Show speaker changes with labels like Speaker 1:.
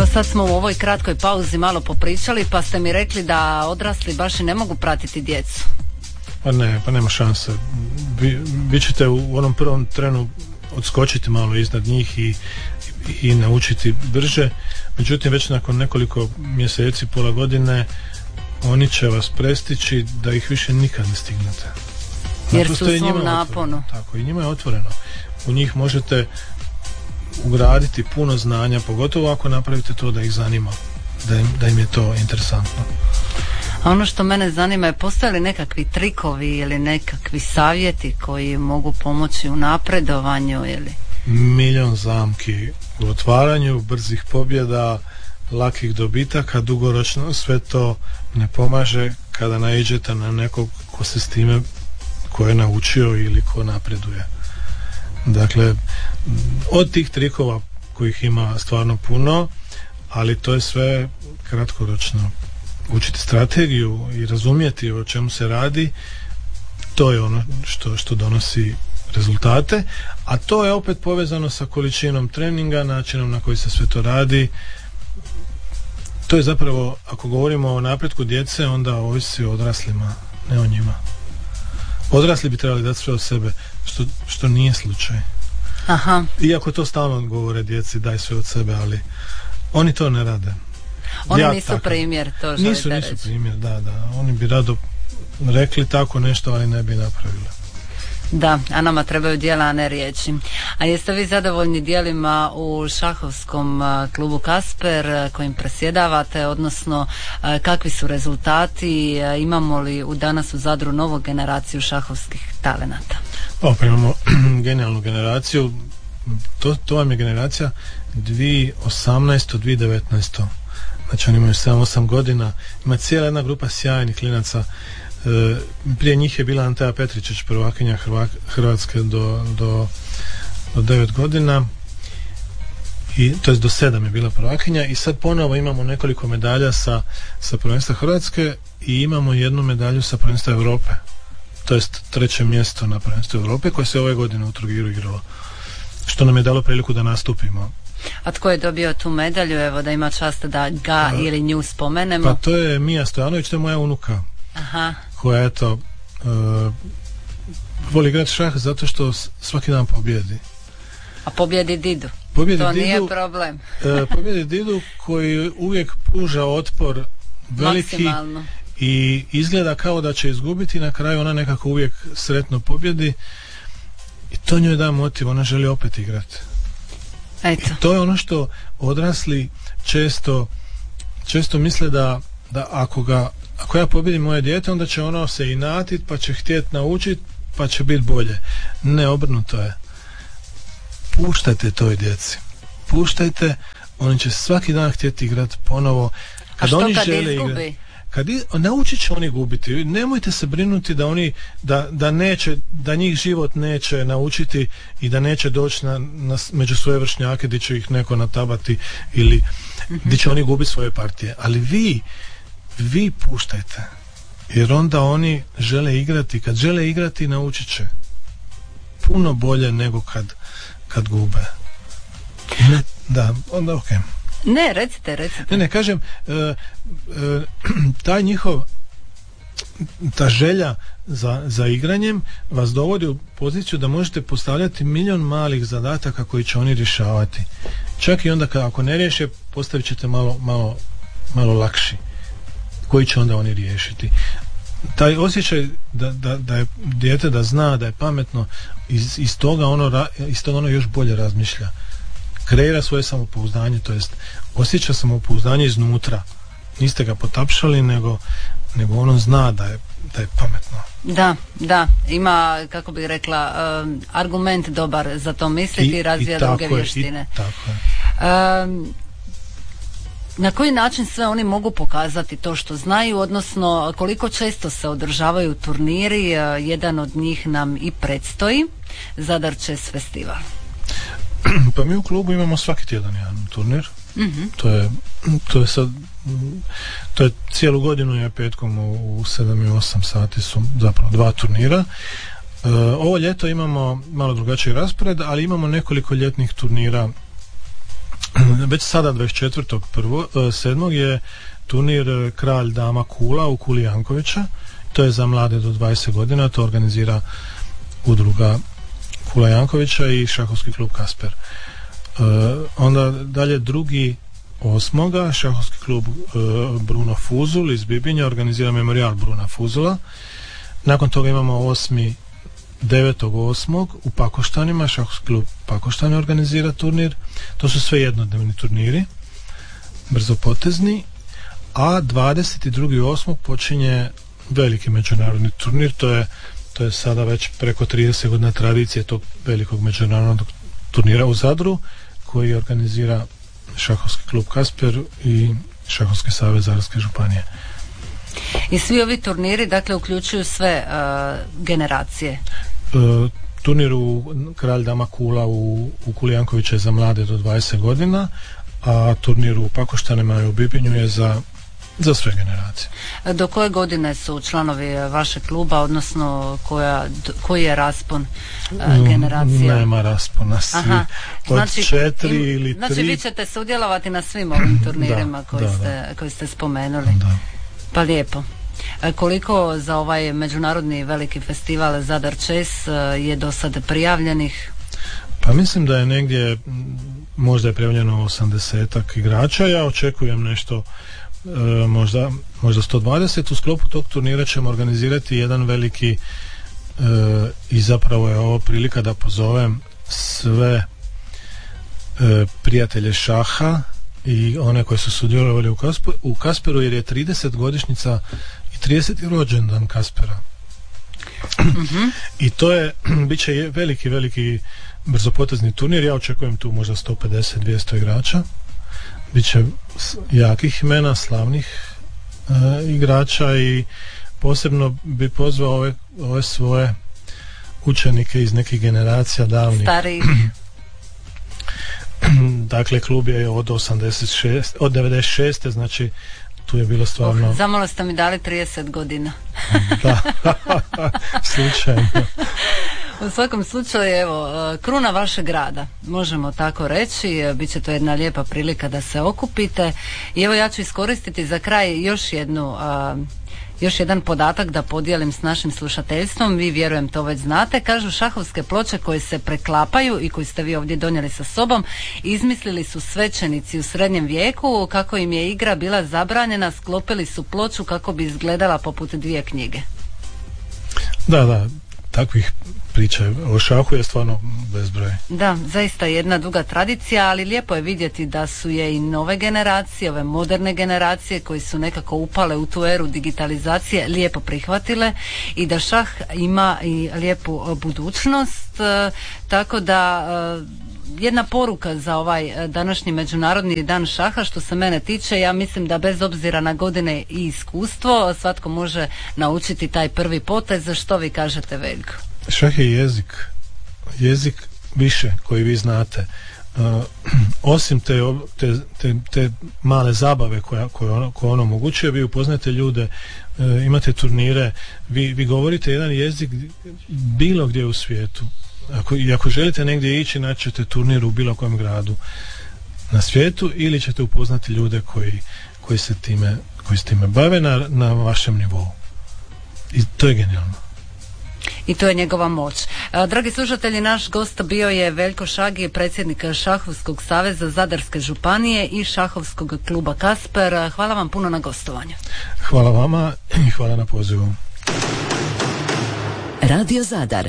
Speaker 1: Evo sad smo u ovoj kratkoj pauzi malo popričali, pa ste mi rekli da odrasli baš i ne mogu pratiti djecu.
Speaker 2: Pa nema šanse. Vi ćete u onom prvom trenu odskočiti malo iznad njih i naučiti brže. Međutim, već nakon nekoliko mjeseci, pola godine, oni će vas prestići da ih više nikad ne stignete.
Speaker 1: Jer su u svom naponu.
Speaker 2: Tako, i njima je otvoreno. U njih možete ugraditi puno znanja, pogotovo ako napravite to da ih zanima, da im je to interesantno.
Speaker 1: A ono što mene zanima je, postoje li nekakvi trikovi ili nekakvi savjeti koji mogu pomoći u napredovanju ili...
Speaker 2: Milion zamki u otvaranju, brzih pobjeda, lakih dobitaka, dugoročno sve to ne pomaže kada naiđete na nekog ko se s time, ko je naučio ili ko napreduje. Dakle, od tih trikova kojih ima stvarno puno, ali to je sve kratkoročno. Učiti strategiju i razumjeti o čemu se radi, to je ono što donosi rezultate, a to je opet povezano sa količinom treninga, načinom na koji se sve to radi. To je zapravo, ako govorimo o napretku djece, onda ovisi o odraslima, ne o njima. Odrasli bi trebali dati sve od sebe, što nije slučaj.
Speaker 1: Aha.
Speaker 2: Iako to stalno govore djeci, daj sve od sebe, ali oni to ne rade.
Speaker 1: Oni nisu primjer, to želite reći.
Speaker 2: Nisu primjer, da. Oni bi rado rekli tako nešto, ali ne bi napravili.
Speaker 1: Da, a nama trebaju djela, a ne riječi. A jeste vi zadovoljni djelima u šahovskom klubu Kasper kojim predsjedavate, odnosno kakvi su rezultati, imamo li danas u Zadru novu generaciju šahovskih talenata?
Speaker 2: Pa imamo genijalnu generaciju, to vam je generacija 2018-2019. Znači oni imaju 7-8 godina, ima cijela jedna grupa sjajnih klinaca. Prije njih je bila Anteja Petričić, prvakinja Hrvatske do 9 godina, to jest do 7 je bila prvakinja, i sad ponovo imamo nekoliko medalja sa prvenstva Hrvatske i imamo jednu medalju sa prvenstva Europe, to jest 3. mjesto na prvenstvu Europe koje se ove godine u Trogiru igralo, što nam je dalo priliku da nastupimo.
Speaker 1: A tko je dobio tu medalju, evo da ima čast da ga ili nju spomenemo?
Speaker 2: Pa to je Mija Stojanović, to je moja unuka.
Speaker 1: Aha.
Speaker 2: Koja voli igrati šah zato što svaki dan pobjedi.
Speaker 1: A pobjedi Didu? Nije problem.
Speaker 2: Pobjedi Didu koji uvijek pruža otpor veliki.
Speaker 1: Maksimalno.
Speaker 2: I izgleda kao da će izgubiti, na kraju ona nekako uvijek sretno pobjedi i to njoj da motiv, ona želi opet igrati.
Speaker 1: Eto.
Speaker 2: I to je ono što odrasli često misle da ako ja pobjedim moje dijete, onda će ono se inatit, pa će htjeti naučiti, pa će biti bolje. Ne, obrnuto je. Puštajte toj djeci. Puštajte, oni će svaki dan htjeti igrati ponovo.
Speaker 1: A što kad izgubi?
Speaker 2: Naučit će oni gubiti. Nemojte se brinuti da njih život neće naučiti i da neće doći među svoje vršnjake gdje će ih neko natabati ili gdje će oni gubiti svoje partije. Ali vi puštajte, jer onda oni žele igrati. Kad žele igrati, naučit će puno bolje nego kad gube. Da, onda ok.
Speaker 1: Ne, recite.
Speaker 2: Ne, kažem, taj njihov, ta želja za igranjem vas dovodi u poziciju da možete postavljati milion malih zadataka koji će oni rješavati. Čak i onda ako ne riješe, postavit ćete malo lakši, koji će onda oni riješiti. Taj osjećaj da je dijete da zna da je pametno, iz toga ono još bolje razmišlja, kreira svoje samopouzdanje, to jest osjeća samopouzdanje iznutra. Niste ga potapšali, nego ono zna da je pametno.
Speaker 1: Da, ima, kako bih rekla, argument dobar za to misliti i razvija druge vještine.
Speaker 2: Tako je.
Speaker 1: Na koji način sve oni mogu pokazati to što znaju, odnosno koliko često se održavaju turniri? Jedan od njih nam i predstoji, Zadar Chess Festival.
Speaker 2: Pa mi u klubu imamo svaki tjedan jedan turnir. Mm-hmm. To je cijelu godinu je petkom u 7 i 8 sati su zapravo 2 turnira. Ovo ljeto imamo malo drugačiji raspored, ali imamo nekoliko ljetnih turnira već sada 24.7. je turnir Kralj dama kula u Kuli Jankovića. To je za mlade do 20 godina, to organizira udruga Kula Jankovića i šahovski klub Kasper. Onda dalje 2.8. šahovski klub Bruno Fuzul iz Bibinja organizira Memorijal Bruna Fuzula. Nakon toga imamo 9.8. u Pakoštanima šahovski klub Pakoštani organizira turnir. To su sve jednodnevni turniri, brzopotezni. A 22.8. počinje veliki međunarodni turnir. To je sada već preko 30 godina tradicije tog velikog međunarodnog turnira u Zadru, koji organizira šahovski klub Kasper i šahovski savez Zadarske županije.
Speaker 1: I svi ovi turniri, dakle, uključuju sve generacije?
Speaker 2: Turnir u Kralj dama kula u Kuli Jankovića je za mlade do 20 godina, a turnir u Pakoštanima i u Bibinju je za sve generacije. Do
Speaker 1: koje godine su članovi vašeg kluba, odnosno koji je raspon generacija?
Speaker 2: Nema raspona, svi. Od 4 ili 3.
Speaker 1: Znači vi ćete sudjelovati na svim ovim turnirima koji ste spomenuli. Da. Pa lijepo. Koliko za ovaj međunarodni veliki festival Zadar Chess je do sada prijavljenih?
Speaker 2: Pa mislim da je negdje, možda je prijavljeno 80-ak igrača. Ja očekujem nešto možda 120. U sklopu tog turnira ćemo organizirati jedan veliki i zapravo je ovo prilika da pozovem sve prijatelje šaha i one koji su sudjelovali u Kasperu, jer je 30 godišnjica i 30. rođendan Kaspera. Mm-hmm. I to je, bit će veliki brzopotezni turnir. Ja očekujem tu možda 150-200 igrača. Biće jakih imena, slavnih igrača, i posebno bi pozvao ove svoje učenike iz nekih generacija davnih.
Speaker 1: Starijih.
Speaker 2: Dakle, klub je od 96. Znači tu je bilo stvarno...
Speaker 1: Zamalo ste mi dali 30 godina.
Speaker 2: Da, slučajno.
Speaker 1: U svakom slučaju, evo, kruna vašeg grada, možemo tako reći, bit će to jedna lijepa prilika da se okupite. I evo, ja ću iskoristiti za kraj još jedan podatak da podijelim s našim slušateljstvom. Vi, vjerujem, to već znate. Kažu, šahovske ploče koje se preklapaju i koje ste vi ovdje donijeli sa sobom, izmislili su svećenici u srednjem vijeku. Kako im je igra bila zabranjena, sklopili su ploču kako bi izgledala poput 2 knjige.
Speaker 2: Da, takvih priča o šahu je stvarno bezbroj.
Speaker 1: Da, zaista jedna duga tradicija, ali lijepo je vidjeti da su je i nove generacije, ove moderne generacije koji su nekako upale u tu eru digitalizacije, lijepo prihvatile i da šah ima i lijepu budućnost, tako da jedna poruka za ovaj današnji Međunarodni dan šaha, što se mene tiče, ja mislim da bez obzira na godine i iskustvo svatko može naučiti taj prvi potez. Što vi kažete, Veljko?
Speaker 2: Šah je jezik više koji vi znate. Osim te male zabave koje ono omogućuje, vi upoznate ljude, imate turnire, vi govorite jedan jezik bilo gdje u svijetu. Ako želite negdje ići, naći ćete turnir u bilo kojem gradu na svijetu, ili ćete upoznati ljude koji se time bave na vašem nivou. I to je genijalno.
Speaker 1: I to je njegova moć. Dragi slušatelji, naš gost bio je Veljko Šagi, predsjednik Šahovskog saveza Zadarske županije i šahovskog kluba Kasper. Hvala vam puno na gostovanju.
Speaker 2: Hvala vama i hvala na pozivu.
Speaker 3: Radio Zadar